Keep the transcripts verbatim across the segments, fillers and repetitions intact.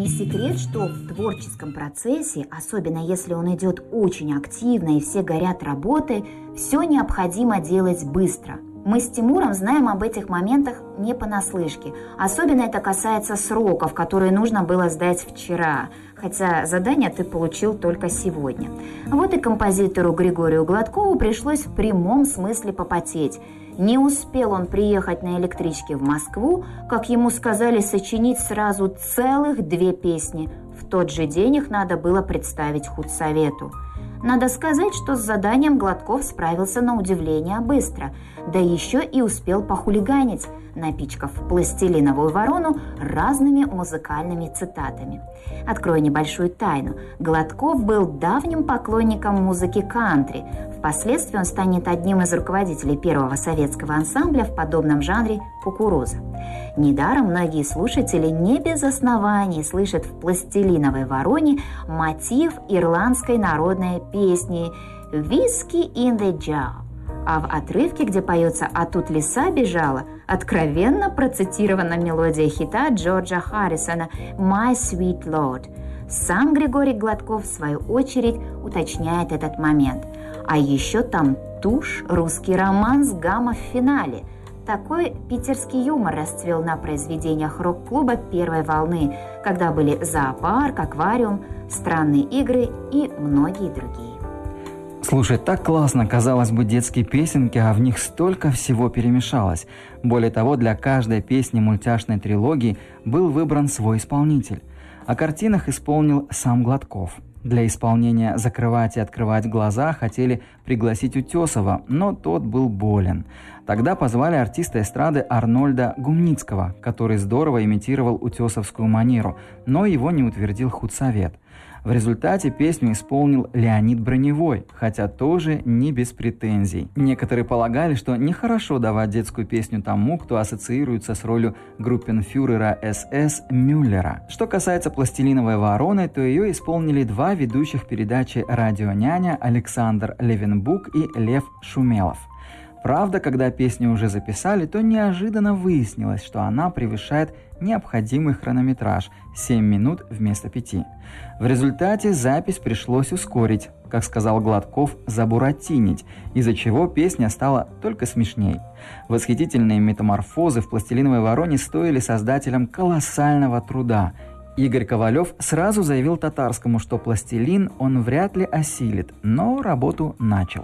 Не секрет, что в творческом процессе, особенно если он идет очень активно и все горят работой, все необходимо делать быстро. Мы с Тимуром знаем об этих моментах не понаслышке. Особенно это касается сроков, которые нужно было сдать вчера, хотя задание ты получил только сегодня. Вот и композитору Григорию Гладкову пришлось в прямом смысле попотеть. Не успел он приехать на электричке в Москву, как ему сказали сочинить сразу целых две песни. В тот же день их надо было представить худсовету. Надо сказать, что с заданием Гладков справился на удивление быстро, да еще и успел похулиганить, напичкав пластилиновую ворону разными музыкальными цитатами. Открою небольшую тайну. Гладков был давним поклонником музыки кантри. Впоследствии он станет одним из руководителей первого советского ансамбля в подобном жанре «Кукуруза». Недаром многие слушатели не без оснований слышат в «Пластилиновой вороне» мотив ирландской народной песни «Whiskey in the jar», а в отрывке, где поется «А тут лиса бежала», откровенно процитирована мелодия хита Джорджа Харрисона «My Sweet Lord». Сам Григорий Гладков, в свою очередь, уточняет этот момент. А еще там тушь, русский романс, гамма в финале. Такой питерский юмор расцвел на произведениях рок-клуба первой волны, когда были «Зоопарк», «Аквариум», «Странные игры» и многие другие. Слушай, так классно, казалось бы, детские песенки, а в них столько всего перемешалось. Более того, для каждой песни мультяшной трилогии был выбран свой исполнитель. О картинах исполнил сам Гладков. Для исполнения «Закрывать и открывать глаза» хотели пригласить Утесова, но тот был болен. Тогда позвали артиста эстрады Арнольда Гумницкого, который здорово имитировал утесовскую манеру, но его не утвердил худсовет. В результате песню исполнил Леонид Броневой, хотя тоже не без претензий. Некоторые полагали, что нехорошо давать детскую песню тому, кто ассоциируется с ролью группенфюрера эс эс Мюллера. Что касается «Пластилиновой вороны», то ее исполнили два ведущих передачи «Радио Няня» Александр Левенбук и Лев Шумелов. Правда, когда песню уже записали, то неожиданно выяснилось, что она превышает необходимый хронометраж – семь минут вместо пяти. В результате запись пришлось ускорить, как сказал Гладков, забуратинить, из-за чего песня стала только смешней. Восхитительные метаморфозы в «Пластилиновой вороне» стоили создателям колоссального труда. Игорь Ковалев сразу заявил Татарскому, что пластилин он вряд ли осилит, но работу начал.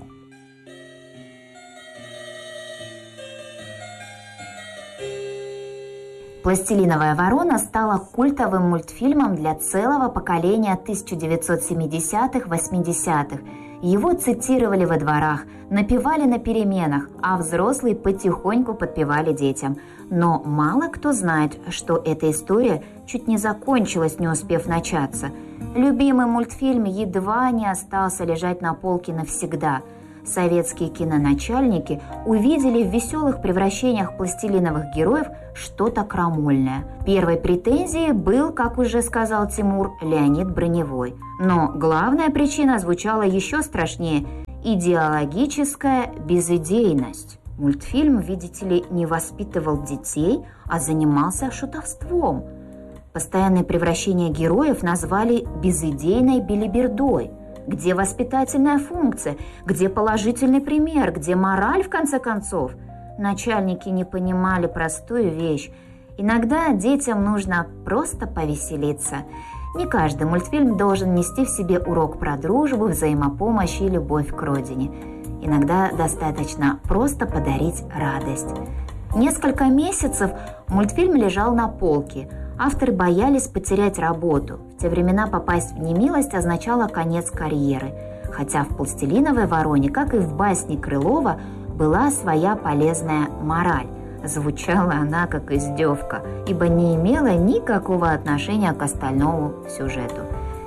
«Пластилиновая ворона» стала культовым мультфильмом для целого поколения тысяча девятьсот семидесятых-восьмидесятых. Его цитировали во дворах, напевали на переменах, а взрослые потихоньку подпевали детям. Но мало кто знает, что эта история чуть не закончилась, не успев начаться. Любимый мультфильм едва не остался лежать на полке навсегда. Советские киноначальники увидели в веселых превращениях пластилиновых героев что-то крамольное. Первой претензией был, как уже сказал Тимур, Леонид Броневой. Но главная причина звучала еще страшнее – идеологическая безидейность. Мультфильм, видите ли, не воспитывал детей, а занимался шутовством. Постоянное превращение героев назвали безидейной белибердой. Где воспитательная функция? Где положительный пример? Где мораль, в конце концов? Начальники не понимали простую вещь. Иногда детям нужно просто повеселиться. Не каждый мультфильм должен нести в себе урок про дружбу, взаимопомощь и любовь к родине. Иногда достаточно просто подарить радость. Несколько месяцев мультфильм лежал на полке. Авторы боялись потерять работу. В те времена попасть в немилость означало конец карьеры. Хотя в «Пластилиновой вороне», как и в басне Крылова, была своя полезная мораль. Звучала она как издевка, ибо не имела никакого отношения к остальному сюжету.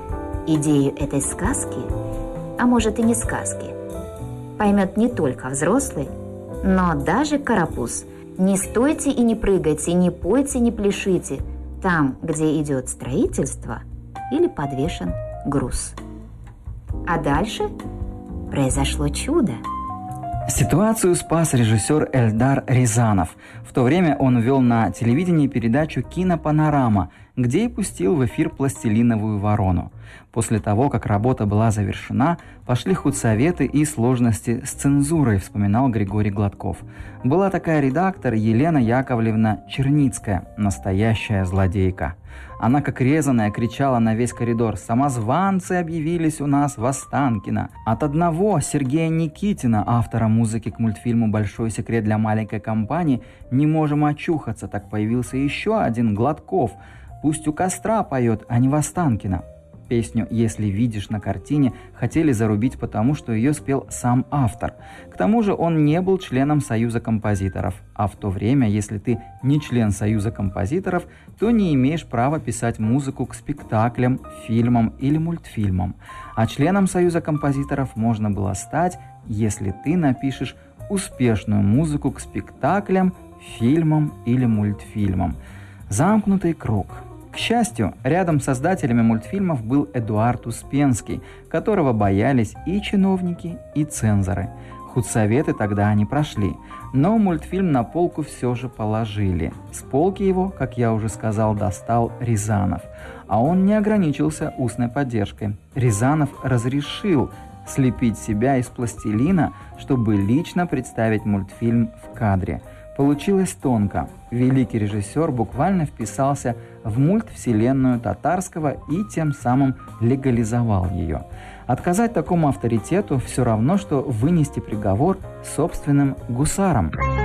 Идею этой сказки, а может и не сказки, поймет не только взрослый, но даже карапуз. Не стойте и не прыгайте, не пойте, не пляшите там, где идет строительство или подвешен груз. А дальше произошло чудо. Ситуацию спас режиссер Эльдар Рязанов. В то время он вел на телевидении передачу «Кинопанорама», где и пустил в эфир «Пластилиновую ворону». После того, как работа была завершена, пошли худсоветы и сложности с цензурой, вспоминал Григорий Гладков. Была такая редактор Елена Яковлевна Черницкая, настоящая злодейка. Она, как резаная, кричала на весь коридор: «Самозванцы объявились у нас в Останкино!» От одного Сергея Никитина, автора музыки к мультфильму «Большой секрет для маленькой компании», не можем очухаться, так появился еще один Гладков. Пусть у костра поет, а не в Останкино. Песню «Если видишь» на картине хотели зарубить потому, что ее спел сам автор. К тому же он не был членом Союза композиторов. А в то время, если ты не член Союза композиторов, то не имеешь права писать музыку к спектаклям, фильмам или мультфильмам. А членом Союза композиторов можно было стать, если ты напишешь успешную музыку к спектаклям, фильмам или мультфильмам. Замкнутый круг. К счастью, рядом с создателями мультфильмов был Эдуард Успенский, которого боялись и чиновники, и цензоры. Худсоветы тогда не прошли, но мультфильм на полку все же положили. С полки его, как я уже сказал, достал Рязанов. А он не ограничился устной поддержкой. Рязанов разрешил слепить себя из пластилина, чтобы лично представить мультфильм в кадре. Получилось тонко. Великий режиссер буквально вписался в мультвселенную Татарского и тем самым легализовал ее. Отказать такому авторитету все равно, что вынести приговор собственным гусарам.